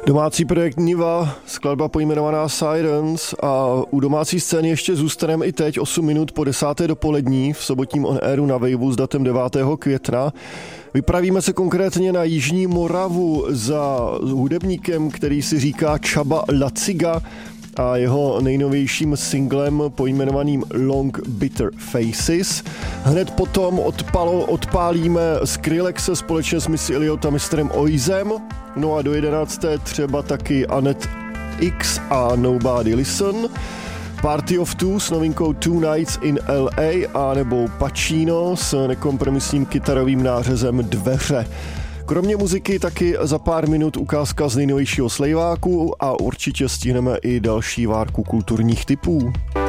Domácí projekt Niva, skladba pojmenovaná Sirens, a u domácí scény ještě zůstaneme i teď 8 minut po 10. dopolední v sobotním on airu na Waveu s datem 9. května. Vypravíme se konkrétně na Jižní Moravu za hudebníkem, který si říká Csaba Laciga, a jeho nejnovějším singlem pojmenovaným Long Bitter Faces. Hned potom odpálíme Skrillexe společně s Missy Elliott a mistrem Oizem. No a do 11. třeba taky Annette X a Nobody Listen. Party of Two s novinkou Two Nights in LA a nebo Pacino s nekompromisním kytarovým nářezem Dveře. Kromě muziky taky za pár minut ukázka z nejnovějšího slejváku a určitě stihneme i další várku kulturních tipů.